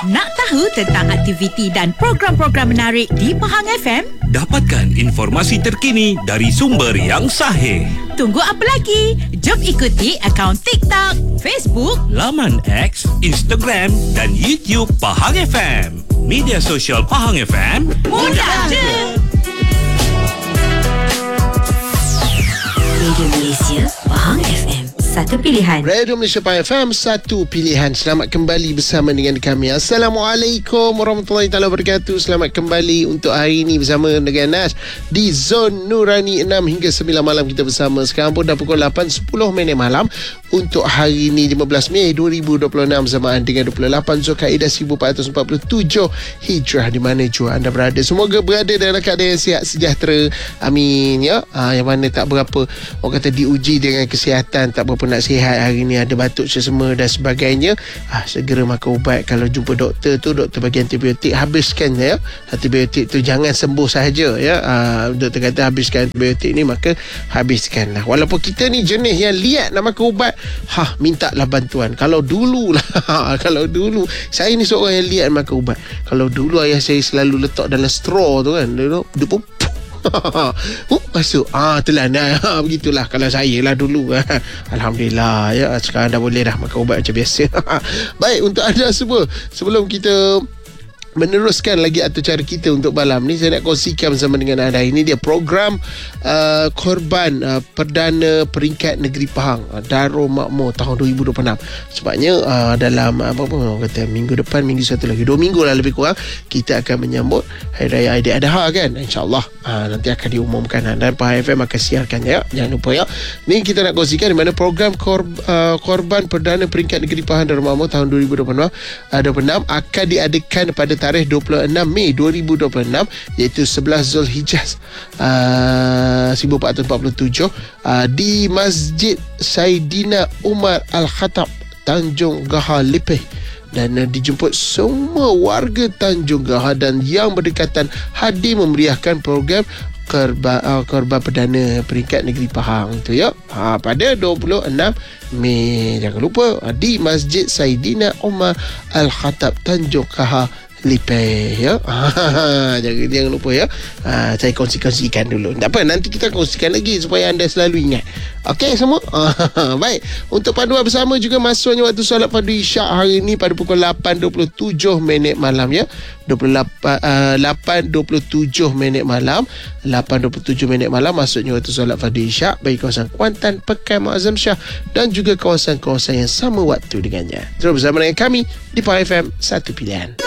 Nak tahu tentang aktiviti dan program-program menarik di Pahang FM? Dapatkan informasi terkini dari sumber yang sahih. Tunggu apa lagi? Jom ikuti akaun TikTok, Facebook, Laman X, Instagram dan YouTube Pahang FM. Media sosial Pahang FM, mudah je! Radio Malaysia, Pahang FM, satu pilihan. Radio Malaysia Pahang FM, satu pilihan. Selamat kembali bersama dengan kami. Assalamualaikum warahmatullahi taala wabarakatuh. Selamat kembali untuk hari ini bersama dengan Nas di Zon Nurani 6 hingga 9 malam kita bersama. Sekarang pun dah pukul 8.10 malam untuk hari ini 15 Mei 2026 bersamaan dengan 28 Zulkaidah 1447 Hijrah di mana jua anda berada. Semoga berada dalam keadaan sihat sejahtera. Amin ya. Yang mana tak berapa orang kata diuji dengan kesihatan, tak berapa nak sihat hari ni, ada batuk semua dan sebagainya, segera makan ubat. Kalau jumpa doktor tu, doktor bagi antibiotik, habiskan ya antibiotik tu, jangan sembuh sahaja ya. Doktor kata habiskan antibiotik ni, maka habiskanlah. Walaupun kita ni jenis yang liat nak makan ubat, mintalah bantuan. Kalau dulu saya ni seorang yang liat makan ubat. Kalau dulu ayah saya selalu letak dalam straw tu kan, dia pun masuk telan begitulah kalau saya lah dulu. Alhamdulillah ya, sekarang dah boleh dah makan ubat macam biasa. Baik, untuk anda semua, sebelum kita meneruskan lagi atur cara kita untuk malam ni, saya nak kongsikan bersama dengan anda. Ini dia program korban Perdana Peringkat Negeri Pahang Darul Makmur tahun 2026. Sebabnya dalam kata minggu depan, minggu satu lagi, 2 minggu lah lebih kurang, kita akan menyambut Hari Raya Aidiladha kan, insyaAllah. Nanti akan diumumkan dan Pahang FM akan siarkan ya, jangan lupa ya. Ni kita nak kongsikan di mana program korban Perdana Peringkat Negeri Pahang Darul Makmur tahun 2026 akan diadakan pada tarikh 26 Mei 2026, iaitu 11 Zulhijjah 1447 di Masjid Saidina Umar Al-Khattab, Tanjung Gahar Lipeh. Dan dijemput semua warga Tanjung Gahar dan yang berdekatan hadir memeriahkan program korban Perdana Peringkat Negeri Pahang tu ya, pada 26 Mei. Jangan lupa di Masjid Saidina Umar Al-Khattab, Tanjung Gahar Lipeh ya. Jangan lupa ya. Saya kongsikan dulu. Tak apa, nanti kita kongsikan lagi supaya anda selalu ingat. Okey semua. Baik, untuk panduan bersama juga masuknya waktu solat fardu Isyak hari ini pada pukul 8.27 malam ya. 8.27 malam 8.27 malam masuknya waktu solat fardu Isyak bagi kawasan Kuantan, Pekan Muazzam Shah dan juga kawasan-kawasan yang sama waktu dengannya. Terus bersama dengan kami di Pahang FM, satu pilihan.